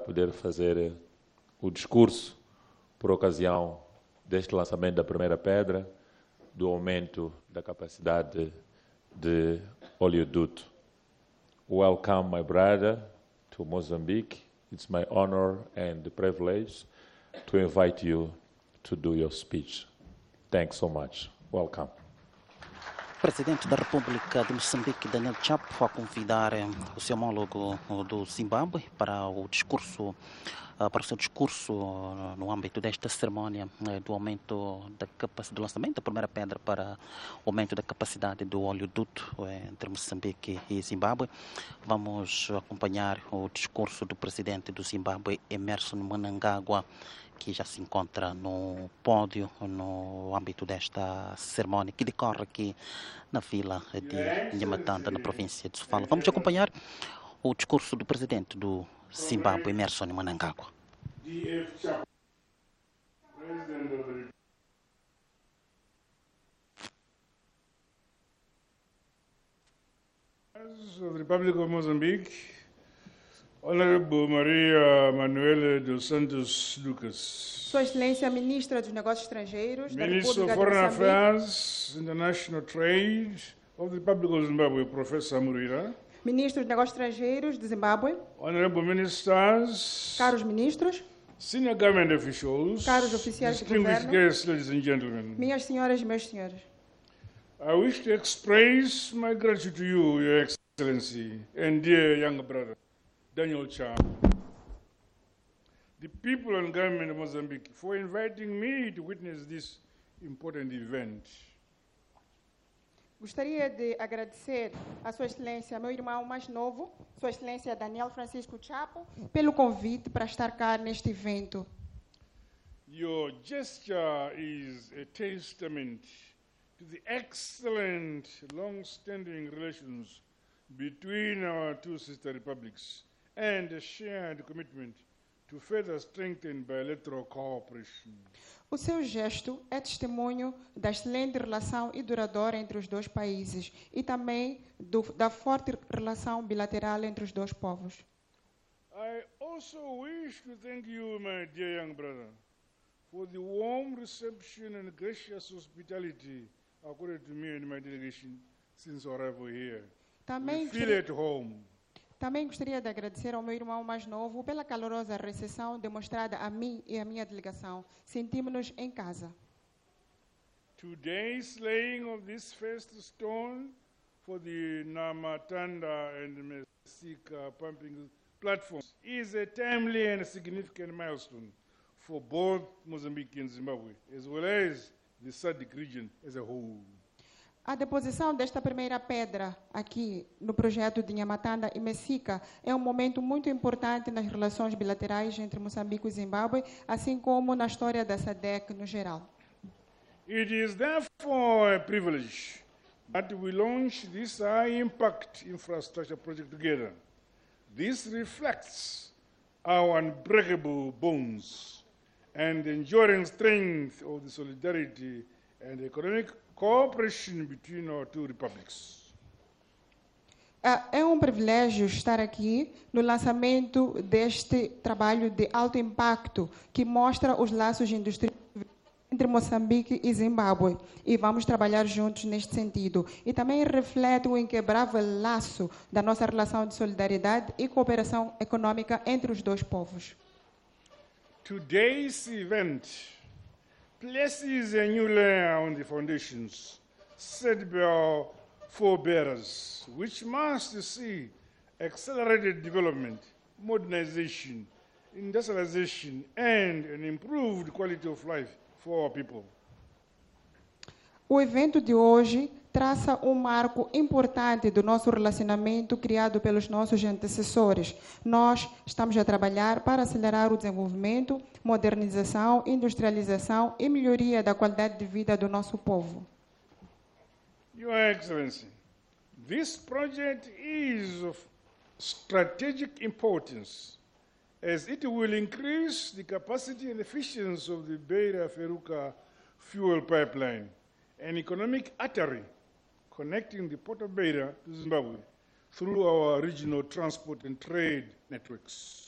poder fazer o discurso por ocasião deste lançamento da primeira pedra, do aumento da capacidade de oleoduto. Welcome, my brother, to Mozambique. It's my honor and privilege to invite you to do your speech. Thanks so much. Welcome. Presidente da República de Moçambique, Daniel Chapo, a convidar o seu homólogo do Zimbábue para o seu discurso no âmbito desta cerimónia do aumento da capacidade do lançamento da primeira pedra para o aumento da capacidade do oleoduto entre Moçambique e Zimbábue. Vamos acompanhar o discurso do presidente do Zimbábue, Emmerson Mnangagwa, que já se encontra no pódio no âmbito desta cerimónia que decorre aqui na vila de Nyamatanda, na província de Sofala. Vamos acompanhar o discurso do presidente do Zimbábue, Emmerson Mnangagwa. Of the Republic of Mozambique, Honorable Maria Manuela dos Santos Lucas, Sua Excelência, Ministra dos Negócios Estrangeiros da Minister of República de Foreign Moçambique, Affairs, International Trade of the Republic of Zimbabwe, Professor Murira, Ministro dos Negócios Estrangeiros de Zimbábue, Honorable Ministers, caros ministros, Senior Government Officials, caros oficiais de distinguished governo, guests, ladies and gentlemen, minhas senhoras e meus senhores. I wish to express my gratitude to you, Your Excellency, and dear younger brother, Daniel Chapo, the people and government of Mozambique, for inviting me to witness this important event. Gostaria de agradecer a Sua Excelência, meu irmão mais novo, Sua Excelência Daniel Francisco Chapo, pelo convite para estar cá neste evento. Your gesture is a testament to the excellent, long-standing relations between our two sister republics and a shared commitment to further strengthen bilateral cooperation. O seu gesto é testemunho da excelente relação e duradoura entre os dois países e também da forte relação bilateral entre os dois povos. I also wish to thank you, my dear young brother, for the warm reception and gracious hospitality accorded to me and my delegation since arrival here. We feel at home. Também gostaria de agradecer ao meu irmão mais novo pela calorosa recepção demonstrada a mim e a minha delegação. Sentimos-nos em casa. Today's laying of this first stone for the Nyamatanda and Mesika pumping platforms is a timely and significant milestone for both Mozambique and Zimbabwe, as well as the SADC region as a whole. A deposição desta primeira pedra aqui no projeto de Nyamatanda e Mesika é um momento muito importante nas relações bilaterais entre Moçambique e Zimbábue, assim como na história da SADC no geral. It is therefore a privilege that we launch this high-impact infrastructure project together. This reflects our unbreakable bonds and the enduring strength of the solidarity and economic cooperation between our two republics. É um privilégio estar aqui no lançamento deste trabalho de alto impacto que mostra os laços industriais entre Moçambique e Zimbábue, e vamos trabalhar juntos neste sentido. E também reflete o inquebrável laço da nossa relação de solidariedade e cooperação econômica entre os dois povos. Today's event places a new layer on the foundations set by our forebears, which must see accelerated development, modernization, industrialization, and an improved quality of life for our people. O evento de hoje traça um marco importante do nosso relacionamento criado pelos nossos antecessores. Nós estamos a trabalhar para acelerar o desenvolvimento, modernização, industrialização e melhoria da qualidade de vida do nosso povo. Your Excellency, this project is of strategic importance as it will increase the capacity and efficiency of the Beira-Feruca fuel pipeline, an economic artery connecting the port of Beira to Zimbabwe through our regional transport and trade networks.